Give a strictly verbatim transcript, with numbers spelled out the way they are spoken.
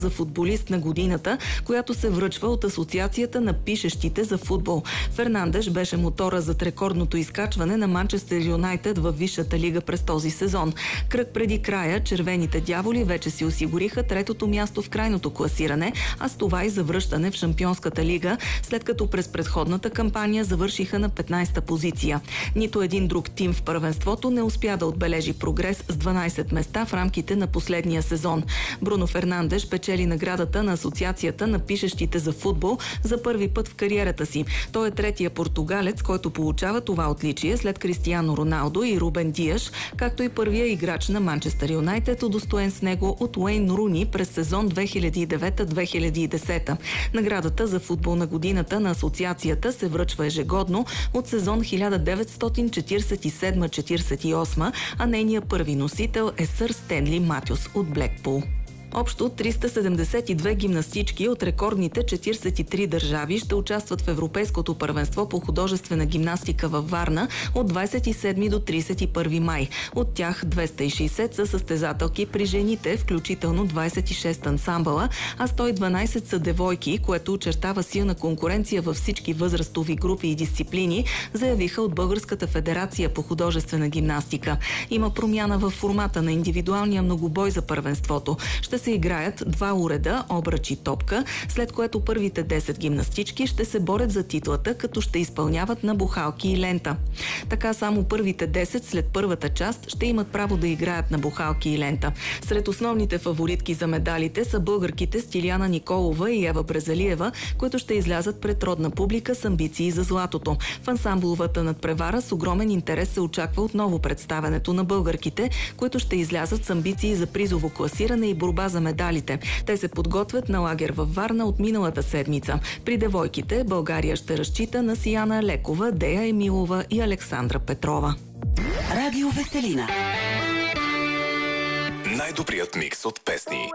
за футболист на годината, която се връчва от Асоциацията на пишещите за футбол. Фернандеш беше мотора зад рекордното изкачване на Манчестър Юнайтед във Висшата лига през този сезон. Кръг преди края червените дяволи вече си осигуриха третото място в крайното класиране, а с това и завръщане в Шампионската лига, след като през предходната кампания завършиха на петнайсета позиция. Нито един друг тим в първенството не успя да отбележи прогрес с дванайсет места в рамките на последния сезон. Бруно Фернандеш печели наградата на Асоциацията на пишещите за футбол за първи път в кариерата си. Той е третия португалец, който получава това отличие след Кристиано Роналдо и Рубен Диаш, както и първия играч на Манчестър Юнайтед, удостоен с него от Уейн Руни през сезон две хиляди и девета - две хиляди и десета. Наградата за футбол на годината на Асоциацията се връчва ежегодно от сезон хиляда деветстотин четирийсет и седма - четирийсет и осма, а нейният първи носител е сър Стенли Матюс от Блекпул. Общо триста седемдесет и две гимнастички от рекордните четирийсет и три държави ще участват в Европейското първенство по художествена гимнастика във Варна от двайсет и седми до трийсет и първи май. От тях двеста и шейсет са състезателки при жените, включително двайсет и шест ансамбъла, а сто и дванайсет са девойки, което очертава силна конкуренция във всички възрастови групи и дисциплини, заявиха от Българската федерация по художествена гимнастика. Има промяна в формата на индивидуалния многобой за първенството. Ще се играят два уреда, обръч и топка, след което първите десет гимнастички ще се борят за титлата, като ще изпълняват на бухалки и лента. Така само първите десет след първата част ще имат право да играят на бухалки и лента. Сред основните фаворитки за медалите са българките Стиляна Николова и Ева Брезалиева, които ще излязат пред родна публика с амбиции за златото. В ансамбловата надпревара с огромен интерес се очаква отново представянето на българките, които ще излязат с амбиции за призово класиране и борба за медалите. Те се подготвят на лагер във Варна от миналата седмица. При девойките България ще разчита на Сияна Лекова, Дея Емилова и Александра Петрова. Радио Веселина. Най-добрият микс от песни.